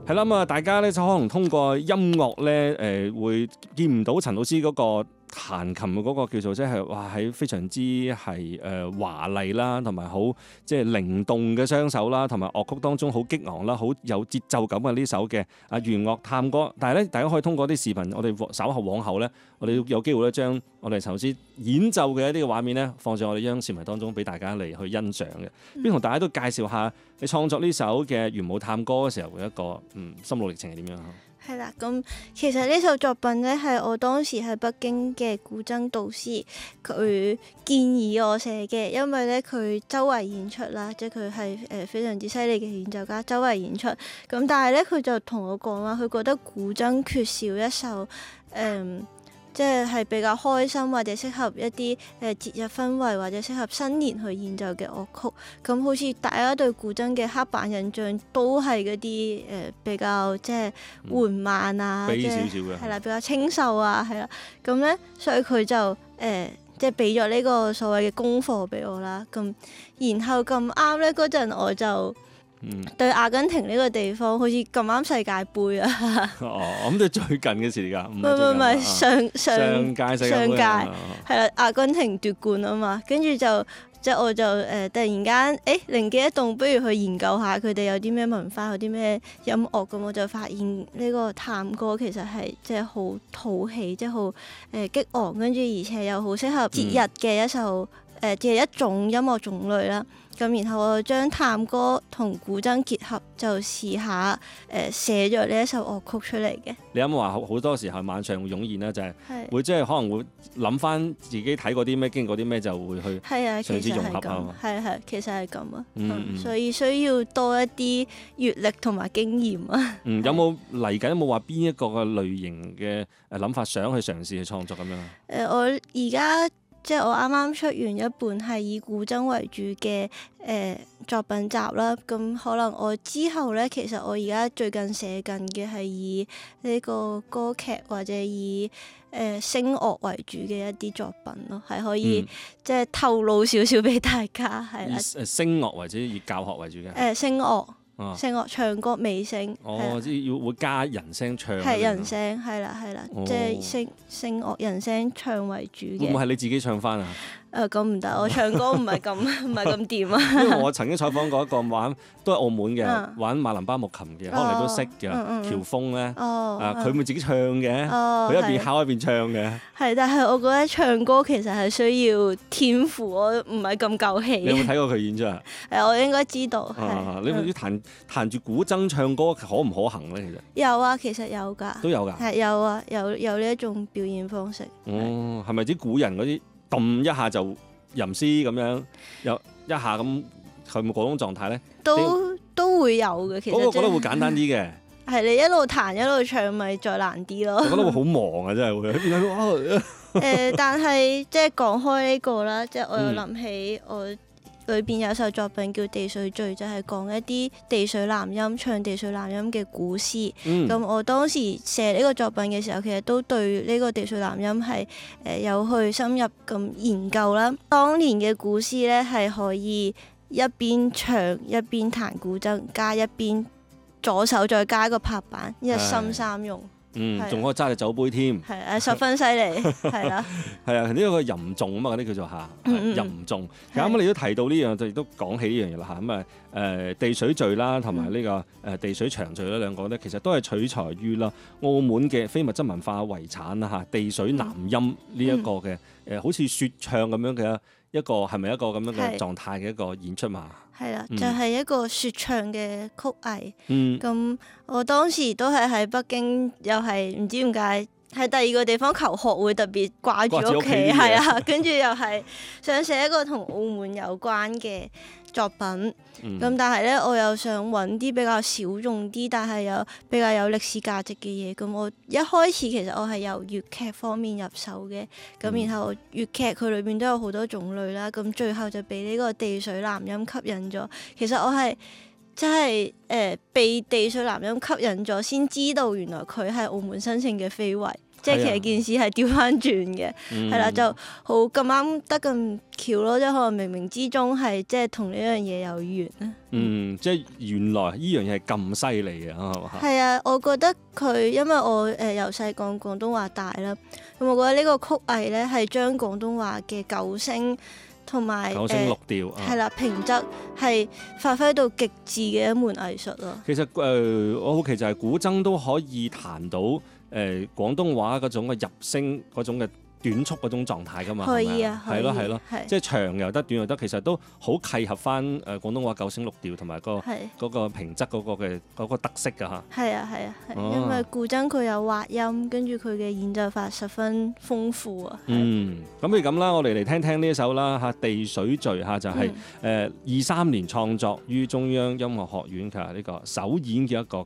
係啦，咁啊，大家咧就可能通過音樂咧，會見唔到陳老師嗰個彈琴嘅嗰個叫做即係哇喺非常之係華麗啦，同埋好即係靈動嘅雙手啦，同埋樂曲當中好激昂啦，好有節奏感嘅呢首嘅弦樂探歌。但係咧，大家可以通過啲視頻，我哋稍後往後咧，我哋有機會咧將我哋陳老師演奏嘅一啲嘅畫面咧，放上我哋央視頻當中俾大家嚟去欣賞嘅。邊同大家都介紹下你創作呢首嘅弦舞探歌嘅時候嘅一個心路歷程係點樣？ 係啦，咁其實呢首作品咧係我當時喺北京嘅古箏導師佢建議我寫嘅，因為咧佢周圍演出啦，即係佢係非常之犀利嘅演奏家，周圍演出。咁但係咧佢就同我講話，佢覺得古箏缺少一首即係比較開心或者適合一啲節日氛圍或者適合新年去演奏嘅樂曲。咁好似大家對古箏嘅刻板印象都係嗰啲比較即係緩慢啊， 悲少少嘅係啦，比較清秀啊，係啦。咁咧，所以佢就即係俾咗呢個所謂嘅功課俾我啦。咁然後咁啱咧，嗰陣我就對阿根廷呢個地方好似咁啱世界盃啊！ 咁都最近嘅事嚟㗎， 唔係上屆世界盃係啦，阿根廷奪冠啊嘛，跟住即係我就突然間靈機一動，不如去研究下佢哋有啲咩文化，有啲咩音樂。咁我就發現呢個探歌其實係即係好討喜，即係好激昂，跟住而且又好適合節日嘅一首嘅一種音樂種類啦。咁然後我將探歌同古箏結合，就試下寫咗呢一首樂曲出嚟嘅。 你有冇話好多時候晚上會湧現咧？就係會即係可能會諗翻自己睇過啲咩，經過啲咩，就會去嘗試融合啊。 係，其實係咁啊。所以需要多一啲閲歷同埋經驗啊。 有冇嚟緊？有冇話邊一個嘅類型嘅諗法，想去嘗試去創作咁樣？ 我而家即係我啱啱出完一本係以古箏為主嘅作品集啦，咁可能我之後咧，其實我而家最近寫緊嘅係以呢個歌劇或者以聲樂為主嘅一啲作品咯，係可以即係透露少少俾大家係啦。 以聲樂或者以教學為主嘅聲樂。聲樂唱歌美聲， 即係要會加人聲唱。 係人聲，係啦，即係聲樂人聲唱為主嘅。 會唔會係你自己唱翻啊？ 咁唔得，我唱歌唔係咁掂啊！ 因為我曾經採訪過一個都係澳門嘅玩馬林巴木琴嘅，可能你都識嘅喬峰咧。佢咪自己唱嘅，佢一邊敲一邊唱嘅。 係，但係我覺得唱歌其實係需要天賦，我唔係咁夠氣。 你有冇睇過佢演出啊？ 我應該知道。 你唔知彈住古箏唱歌可唔可行咧？其實有啊，其實有㗎。 都有㗎。 係有啊，有呢一種表演方式。 係咪啲古人嗰啲？揼一下就吟詩咁樣，又一下咁，係咪嗰種狀態咧？ 都會有嘅，其實。 我覺得會簡單啲嘅。 係你一路彈一路唱，咪再難啲咯。 我覺得會好忙啊，真係會。 但係即係講開呢個啦，即係我又諗起我裏邊有首作品叫《地水序》，就係講一啲地水南音唱地水南音嘅古詩。咁我當時寫呢個作品嘅時候，其實都對呢個地水南音係有去深入咁研究啦。當年嘅古詩咧係可以一邊唱一邊彈古箏，加一邊左手再加一個拍板，一心三用。 仲可以揸隻酒杯添， 係啊，十分犀利，係啦， 係啊，呢個吟誦啊嘛，嗰啲叫做吟誦。咁啱你都提到呢樣，就亦都講起呢樣嘢啦嚇。咁地水序啦，同埋呢個地水長序呢兩個咧，其實都係取材於啦澳門嘅非物質文化遺產啦嚇。地水南音呢一個嘅好似説唱咁樣嘅一個係咪一個咁樣嘅狀態嘅一個演出嘛？ 係啦，就係一個説唱嘅曲藝。咁我當時都係喺北京，又係唔知點解喺第二個地方求學會特別掛住屋企，係啊，跟住又係想寫一個同澳門有關嘅作品。咁但係咧，我又想揾啲比較小眾啲，但係又比較有歷史價值嘅嘢。咁我一開始其實我係由粵劇方面入手嘅。咁然後粵劇佢裏邊都有好多種類啦。咁最後就俾呢個地水南音吸引咗。其實我係即係被地水南音吸引咗，先知道原來佢係澳門新姓嘅非遺。即係其實件事係調翻轉嘅，係啦，就好咁啱得咁巧咯，即係可能冥冥之中係即係同呢樣嘢有緣啊。 即係原來呢樣嘢係咁犀利嘅，係嘛？ 係啊，我覺得佢因為我由細講廣東話大啦，咁我覺得呢個曲藝咧係將廣東話嘅九聲同埋九聲六調係啦平仄係發揮到極致嘅一門藝術咯。 其實我好奇就係古箏都可以彈到。廣東話嗰種嘅入聲嗰種嘅短促嗰種狀態㗎嘛， 可以啊， 係咯，即係長又得，短又得，其實都好契合翻廣東話九聲六調同埋嗰個平仄嗰個特色㗎嚇。 係啊，因為古箏佢有滑音，跟住佢嘅演奏法十分豐富啊。 咁不如咁啦，我哋嚟聽聽呢一首啦嚇，地水序嚇就係23年創作於中央音樂學院嘅呢個首演嘅一個